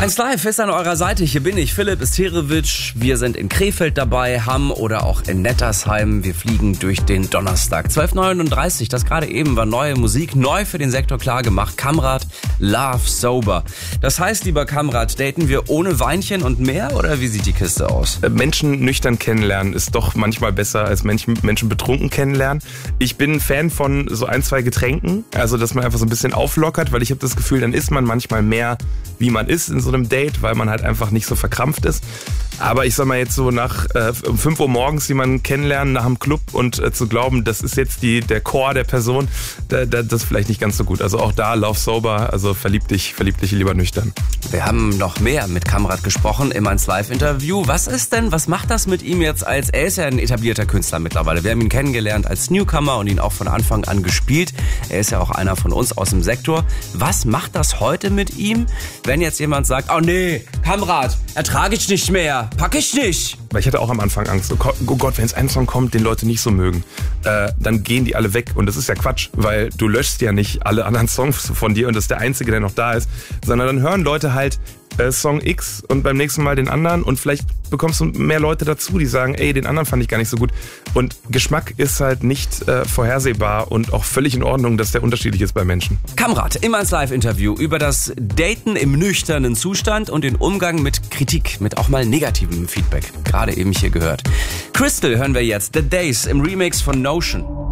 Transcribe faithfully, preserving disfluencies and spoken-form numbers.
eins Live ist an eurer Seite. Hier bin ich, Philipp Isterewitsch. Wir sind in Krefeld dabei, Hamm oder auch in Nettersheim. Wir fliegen durch den Donnerstag. zwölf Uhr neununddreißig, das gerade eben war neue Musik, neu für den Sektor klar gemacht. Kamrat, Love Sober. Das heißt, lieber Kamrat, daten wir ohne Weinchen und mehr oder wie sieht die Kiste aus? Menschen nüchtern kennenlernen ist doch manchmal besser als Menschen, Menschen betrunken kennenlernen. Ich bin ein Fan von so ein, zwei Getränken, also dass man einfach so ein bisschen auflockert, weil ich habe das Gefühl, dann ist man manchmal mehr, wie man ist in so einem Date, weil man halt einfach nicht so verkrampft ist. Aber ich sag mal jetzt so nach äh, um fünf Uhr morgens jemanden kennenlernen nach dem Club und äh, zu glauben, das ist jetzt die der Core der Person, da, da, das ist vielleicht nicht ganz so gut. Also auch da, Love Sober, also verlieb dich, verlieb dich lieber nüchtern. Wir haben noch mehr mit Kamrat gesprochen im eins Live-Interview. Was ist denn, was macht das mit ihm jetzt als, er ist ja ein etablierter Künstler mittlerweile. Wir haben ihn kennengelernt als Newcomer und ihn auch von Anfang an gespielt. Er ist ja auch einer von uns aus dem Sektor. Was macht das heute mit ihm, wenn jetzt jemand sagt, oh nee, Kamrat, ertrage ich nicht mehr, pack ich nicht. Weil ich hatte auch am Anfang Angst, oh Gott, wenn jetzt ein Song kommt, den Leute nicht so mögen, äh, dann gehen die alle weg. Und das ist ja Quatsch, weil du löschst ja nicht alle anderen Songs von dir und das ist der einzige, der noch da ist, sondern dann hören Leute halt äh, Song X und beim nächsten Mal den anderen und vielleicht bekommst du mehr Leute dazu, die sagen, ey, den anderen fand ich gar nicht so gut. Und Geschmack ist halt nicht äh, vorhersehbar und auch völlig in Ordnung, dass der unterschiedlich ist bei Menschen. Kamrat im eins Live-Interview über das Daten im nüchternen Zustand und den Umgang mit Kritik, mit auch mal negativem Feedback. Gerade eben hier gehört. Crystal hören wir jetzt, The Days im Remix von Notion.